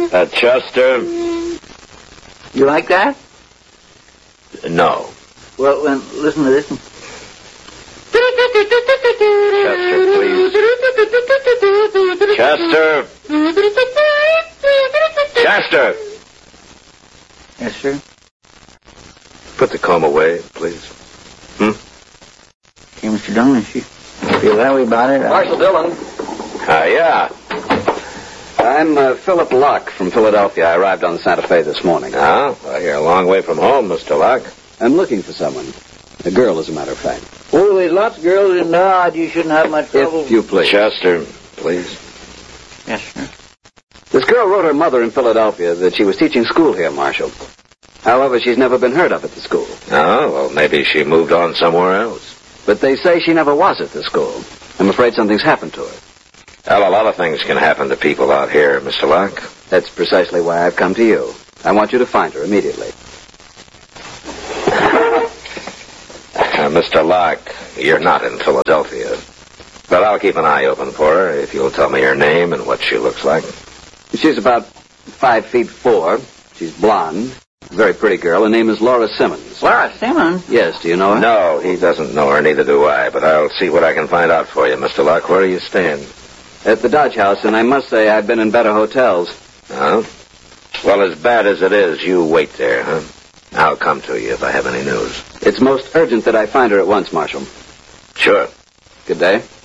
Chester? You like that? No. Well, then, listen to this one. Chester, please. Chester! Yes, sir? Put the comb away, please. Okay, Mr. Dunn, if you feel that way about it... Marshal Dillon. Yeah. I'm Philip Locke from Philadelphia. I arrived on Santa Fe this morning. Oh, well, you're a long way from home, Mr. Locke. I'm looking for someone. A girl, as a matter of fact. Oh, there's lots of girls in Dodge. You shouldn't have much trouble. If you please. Chester, please. Yes, sir. This girl wrote her mother in Philadelphia that she was teaching school here, Marshal. However, she's never been heard of at the school. Oh, well, maybe she moved on somewhere else. But they say she never was at the school. I'm afraid something's happened to her. Well, a lot of things can happen to people out here, Mr. Locke. That's precisely why I've come to you. I want you to find her immediately. Mr. Locke, you're not in Philadelphia. But I'll keep an eye open for her if you'll tell me her name and what she looks like. She's about 5'4". She's blonde. A very pretty girl. Her name is Laura Simmons. Laura Simmons? Yes, do you know her? No, he doesn't know her, neither do I. But I'll see what I can find out for you, Mr. Locke. Where do you stand? At the Dodge House, and I must say I've been in better hotels. Oh? Well, as bad as it is, you wait there, huh? I'll come to you if I have any news. It's most urgent that I find her at once, Marshal. Sure. Good day.